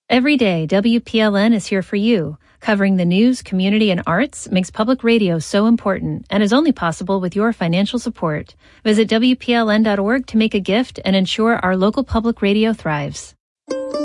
Every day, WPLN is here for you. Covering the news, community, and arts makes public radio so important and is only possible with your financial support. Visit WPLN.org to make a gift and ensure our local public radio thrives.